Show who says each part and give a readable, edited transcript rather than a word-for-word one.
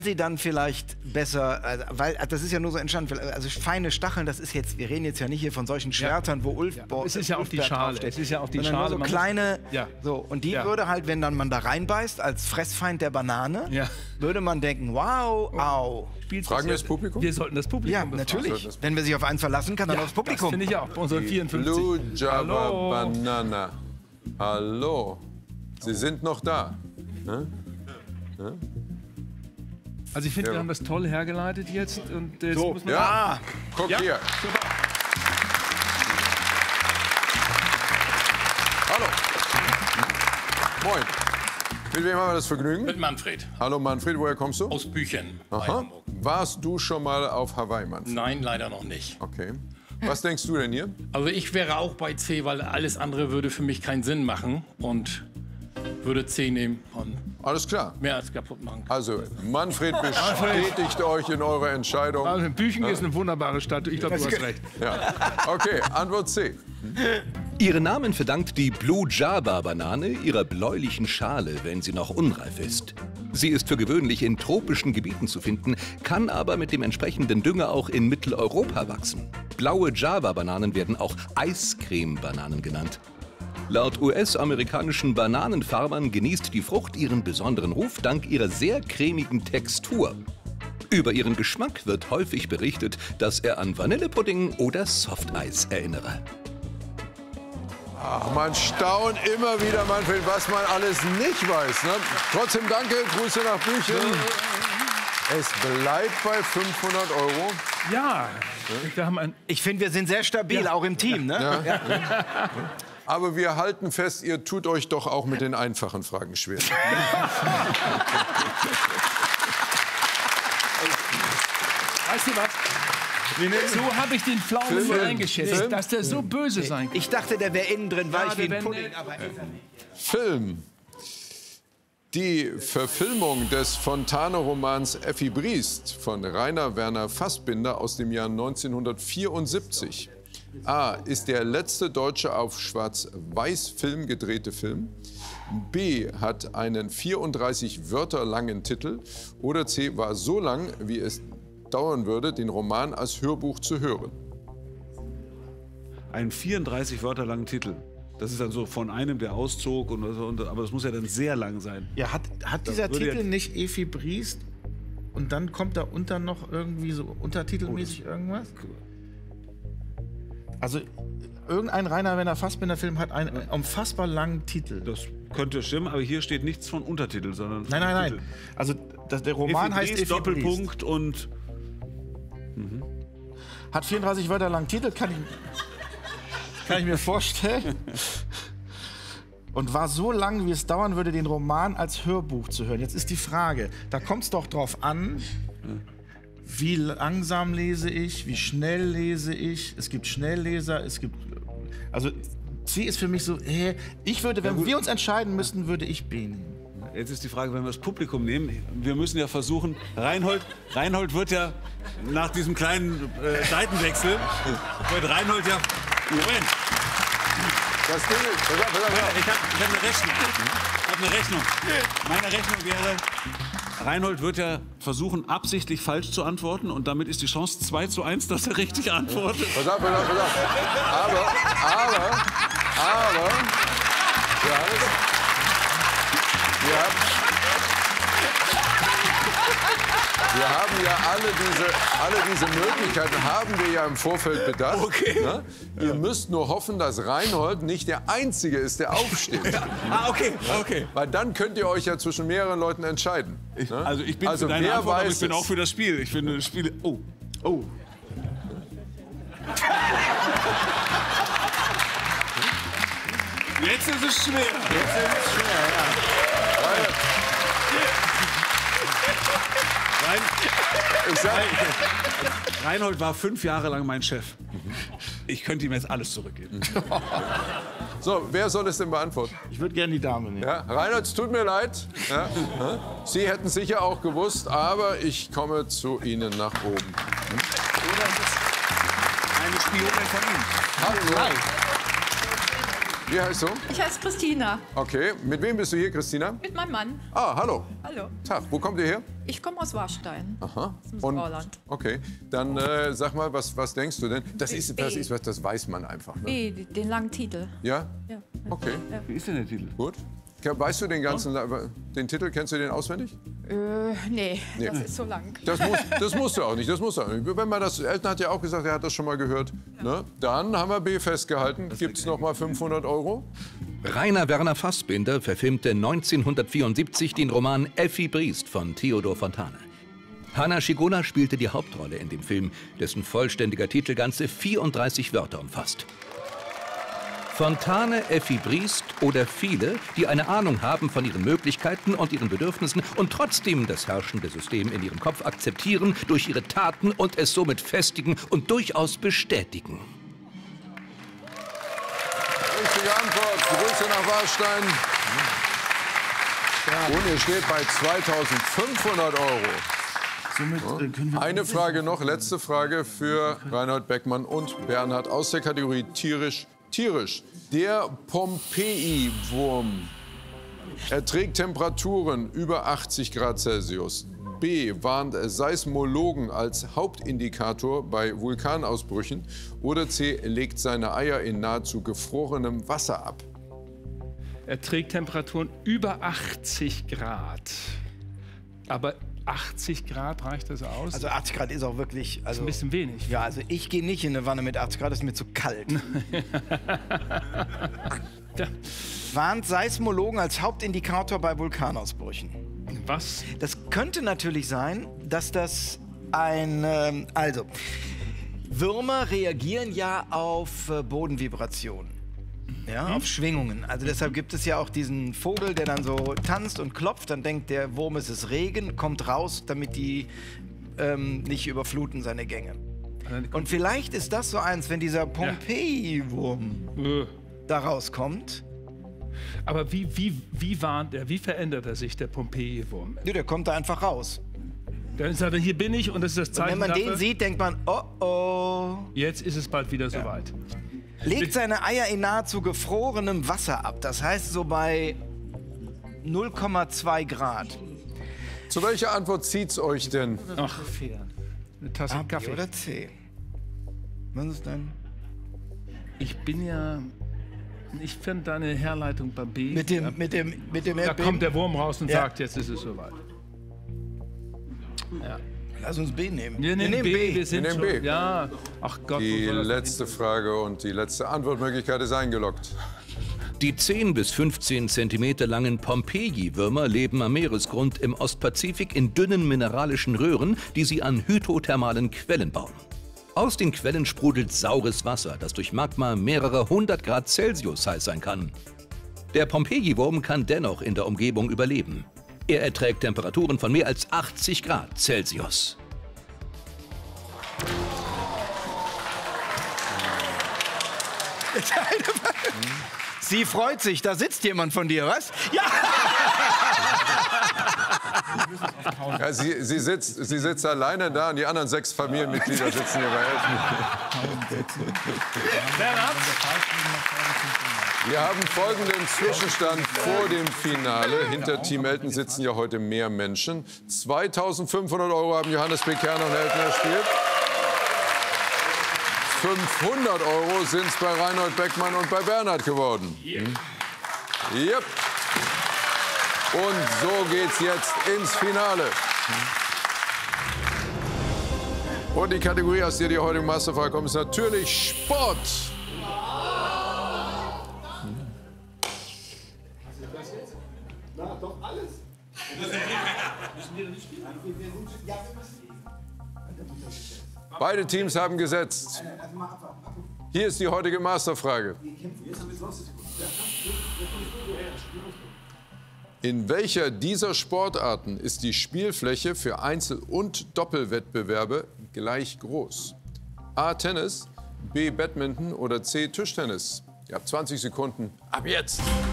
Speaker 1: sie dann vielleicht besser, weil das ist ja nur so entstanden, also feine Stacheln, das ist jetzt, wir reden jetzt ja nicht hier von solchen Schwertern, wo Ulf
Speaker 2: es ist ja auch die Schale, es ist ja auch die Schale.
Speaker 1: Nur so kleine, so, und die würde halt, wenn dann man da reinbeißt, als Fressfeind der Banane, würde man denken, wow, au.
Speaker 3: Fragen wir das Publikum?
Speaker 2: Wir sollten das Publikum
Speaker 1: befragen. Natürlich, wenn wir sich auf eins verlassen, kann dann aufs Publikum.
Speaker 2: Das finde ich auch, bei unseren 54.
Speaker 3: Blue Java Banana. Hallo, Sie sind noch da.
Speaker 2: Also ich finde, wir haben das toll hergeleitet jetzt. Und,
Speaker 3: so,
Speaker 2: muss man
Speaker 3: guck hier.
Speaker 2: Super.
Speaker 3: Hallo. Moin. Mit wem haben wir das Vergnügen?
Speaker 4: Mit Manfred.
Speaker 3: Hallo Manfred, woher kommst du?
Speaker 4: Aus Büchen.
Speaker 3: Aha. Warst du schon mal auf Hawaii, Manfred?
Speaker 4: Nein, leider noch nicht.
Speaker 3: Okay. Was denkst du denn hier?
Speaker 4: Also ich wäre auch bei C, weil alles andere würde für mich keinen Sinn machen und würde C nehmen und
Speaker 3: alles klar.
Speaker 4: Mehr als kaputt machen.
Speaker 3: Also Manfred bestätigt euch in eurer Entscheidung.
Speaker 2: Also Büchen ist eine wunderbare Stadt. Ich glaube, du hast recht.
Speaker 3: Ja. Okay, Antwort C.
Speaker 5: Ihren Namen verdankt die Blue Java-Banane ihrer bläulichen Schale, wenn sie noch unreif ist. Sie ist für gewöhnlich in tropischen Gebieten zu finden, kann aber mit dem entsprechenden Dünger auch in Mitteleuropa wachsen. Blaue Java-Bananen werden auch Eiscreme-Bananen genannt. Laut US-amerikanischen Bananenfarmern genießt die Frucht ihren besonderen Ruf dank ihrer sehr cremigen Textur. Über ihren Geschmack wird häufig berichtet, dass er an Vanillepudding oder Softeis erinnere.
Speaker 3: Ach, man staunt immer wieder, Manfred, was man alles nicht weiß. Ne? Trotzdem danke, Grüße nach Büchen. Es bleibt bei 500 Euro.
Speaker 2: Ja,
Speaker 1: ich finde, wir sind sehr stabil, auch im Team. Ne?
Speaker 3: Ja. Aber wir halten fest, ihr tut euch doch auch mit den einfachen Fragen schwer.
Speaker 2: Weißt du was? So habe ich den Pflaumen nur eingeschätzt, dass der so böse sein kann.
Speaker 1: Ich dachte, der wäre innen drin weich wie ein Pudding, aber
Speaker 3: Film. Die Verfilmung des Fontane-Romans Effi Briest von Rainer Werner Fassbinder aus dem Jahr 1974. A. Ist der letzte deutsche auf Schwarz-Weiß-Film gedrehte Film. B. Hat einen 34 Wörter langen Titel. Oder C. War so lang, wie es dauern würde, den Roman als Hörbuch zu hören.
Speaker 6: Einen 34 Wörter langen Titel. Das ist dann so von einem, der auszog, aber das muss ja dann sehr lang sein.
Speaker 7: Ja, hat dieser Titel nicht Effi Briest und dann kommt da unter noch irgendwie so untertitelmäßig irgendwas? Also irgendein Rainer Werner Fassbinder Film hat einen unfassbar langen Titel.
Speaker 6: Das könnte stimmen, aber hier steht nichts von Untertitel, sondern
Speaker 7: Nein. Also der Roman heißt Effi
Speaker 6: Doppelpunkt
Speaker 7: Briest.
Speaker 6: Und
Speaker 7: hat 34 Wörter lang Titel, kann ich mir vorstellen. Und war so lang, wie es dauern würde, den Roman als Hörbuch zu hören. Jetzt ist die Frage, da kommt es doch drauf an, wie langsam lese ich, wie schnell lese ich. Es gibt Schnellleser, es gibt... Also C ist für mich so, ich würde, wenn wir uns entscheiden müssten, würde ich B nehmen.
Speaker 6: Jetzt ist die Frage, wenn wir das Publikum nehmen, wir müssen ja versuchen, Reinhold wird ja nach diesem kleinen Seitenwechsel, wird Reinhold ja... Moment.
Speaker 3: Das Ding ist,
Speaker 6: ich hab eine Rechnung. Ich habe eine Rechnung. Meine Rechnung wäre, Reinhold wird ja versuchen, absichtlich falsch zu antworten und damit ist die Chance 2:1, dass er richtig antwortet.
Speaker 3: Pass auf. Aber, wir haben ja alle diese Möglichkeiten haben wir ja im Vorfeld bedacht.
Speaker 6: Okay.
Speaker 3: Ne? Ihr müsst nur hoffen, dass Reinhold nicht der Einzige ist, der aufsteht.
Speaker 6: Okay.
Speaker 3: Weil dann könnt ihr euch ja zwischen mehreren Leuten entscheiden. Ne?
Speaker 6: Also ich bin für deine Antwort, aber ich bin auch für das Spiel. Ich finde das Spiel... Oh. Jetzt ist es schwer. Reinhold war 5 Jahre lang mein Chef. Ich könnte ihm jetzt alles zurückgeben.
Speaker 3: So, wer soll es denn beantworten?
Speaker 7: Ich würde gerne die Dame nehmen.
Speaker 3: Ja, Reinhold, es tut mir leid. Ja, Sie hätten sicher auch gewusst, aber ich komme zu Ihnen nach oben.
Speaker 2: Oder ist es eine Spionin von Ihnen?
Speaker 3: Hallo. Wie heißt du?
Speaker 8: Ich heiße Christina.
Speaker 3: Okay. Mit wem bist du hier, Christina?
Speaker 8: Mit meinem Mann.
Speaker 3: Ah, hallo.
Speaker 8: Hallo.
Speaker 3: Tag. Wo kommt ihr her?
Speaker 8: Ich komme aus Warstein.
Speaker 3: Aha.
Speaker 8: Aus dem Sauerland.
Speaker 3: Okay. Dann sag mal, was denkst du denn? Das weiß man einfach. Ne?
Speaker 8: B, den langen Titel.
Speaker 3: Ja?
Speaker 8: Ja.
Speaker 3: Okay.
Speaker 8: Ja.
Speaker 6: Wie ist denn der Titel?
Speaker 3: Gut. Weißt du den ganzen den Titel? Kennst du den auswendig?
Speaker 8: Nee, das ist so lang.
Speaker 3: Das musst du auch nicht. Das musst du auch nicht. Wenn man das, Elton hat ja auch gesagt, er hat das schon mal gehört. Ja. Ne? Dann haben wir B festgehalten. Gibt es noch mal 500 €?
Speaker 5: Rainer Werner Fassbinder verfilmte 1974 den Roman Effi Briest von Theodor Fontane. Hanna Schygulla spielte die Hauptrolle in dem Film, dessen vollständiger Titel ganze 34 Wörter umfasst. Fontane, Effi Briest oder viele, die eine Ahnung haben von ihren Möglichkeiten und ihren Bedürfnissen und trotzdem das herrschende System in ihrem Kopf akzeptieren, durch ihre Taten und es somit festigen und durchaus bestätigen.
Speaker 3: Richtige Antwort. Grüße nach Warstein. Und ihr steht bei 2.500 €. Eine Frage noch, letzte Frage für Reinhold Beckmann und Bernhard aus der Kategorie Tierisch. Der Pompeji-Wurm erträgt Temperaturen über 80 Grad Celsius. B. Warnt Seismologen als Hauptindikator bei Vulkanausbrüchen. Oder C. Legt seine Eier in nahezu gefrorenem Wasser ab.
Speaker 2: Er trägt Temperaturen über 80 Grad. Aber 80 Grad, reicht das aus?
Speaker 1: Also 80 Grad ist auch wirklich...
Speaker 2: Das ist ein bisschen wenig.
Speaker 1: Ja, also ich gehe nicht in eine Wanne mit 80 Grad, das ist mir zu kalt.
Speaker 2: Ja.
Speaker 1: Warnt Seismologen als Hauptindikator bei Vulkanausbrüchen.
Speaker 2: Was?
Speaker 1: Das könnte natürlich sein, dass das also, Würmer reagieren ja auf Bodenvibrationen. Ja, auf Schwingungen. Also deshalb gibt es ja auch diesen Vogel, der dann so tanzt und klopft. Dann denkt der Wurm, es ist Regen, kommt raus, damit die nicht überfluten seine Gänge. Und vielleicht ist das so eins, wenn dieser Pompeji-Wurm da rauskommt.
Speaker 2: Aber wie warnt er, wie verändert er sich, der Pompeji-Wurm?
Speaker 1: Ja, der kommt da einfach raus.
Speaker 2: Dann sagt er, hier bin ich und das ist das Zeichen.
Speaker 1: Und wenn man
Speaker 2: dafür,
Speaker 1: den sieht, denkt man, oh oh.
Speaker 2: Jetzt ist es bald wieder soweit.
Speaker 1: Legt seine Eier in nahezu gefrorenem Wasser ab. Das heißt so bei 0,2 Grad.
Speaker 3: Zu welcher Antwort zieht's euch denn?
Speaker 2: Ach, eine Tasse
Speaker 1: A, B
Speaker 2: Kaffee.
Speaker 1: oder C? Was ist denn?
Speaker 2: Ich bin ja... Ich finde deine Herleitung bei B...
Speaker 1: Mit dem
Speaker 2: Da
Speaker 1: Erdbeben?
Speaker 2: kommt der Wurm raus und
Speaker 1: Ja.
Speaker 2: sagt, jetzt ist es soweit. Ja.
Speaker 1: Lass uns B nehmen.
Speaker 2: Wir nehmen B. Wir sind
Speaker 3: nehmen
Speaker 2: schon.
Speaker 3: B.
Speaker 2: Ja. Ach Gott.
Speaker 3: Die
Speaker 2: wo soll das
Speaker 3: letzte Frage und die letzte Antwortmöglichkeit ist eingeloggt.
Speaker 5: Die 10 bis 15 Zentimeter langen Pompeji-Würmer leben am Meeresgrund im Ostpazifik in dünnen mineralischen Röhren, die sie an hydrothermalen Quellen bauen. Aus den Quellen sprudelt saures Wasser, das durch Magma mehrere 100 Grad Celsius heiß sein kann. Der Pompeji-Wurm kann dennoch in der Umgebung überleben. Er erträgt Temperaturen von mehr als 80 Grad Celsius.
Speaker 1: Sie freut sich, da sitzt jemand von dir, was? Ja!
Speaker 3: Ja, sie sitzt alleine da und die anderen 6 Familienmitglieder sitzen hier bei Elton. Wir haben folgenden Zwischenstand vor dem Finale. Hinter Team Elton sitzen ja heute mehr Menschen. 2.500 € haben Johannes B. Kerner und Elton erspielt. 500 € sind es bei Reinhold Beckmann und bei Bernhard geworden. Yep. Und so geht's jetzt ins Finale. Und die Kategorie, aus der die heutige Masterfrage kommt, ist natürlich Sport. Beide Teams haben gesetzt. Hier ist die heutige Masterfrage. In welcher dieser Sportarten ist die Spielfläche für Einzel- und Doppelwettbewerbe gleich groß? A. Tennis, B. Badminton oder C. Tischtennis? Ihr habt 20 Sekunden. Ab jetzt!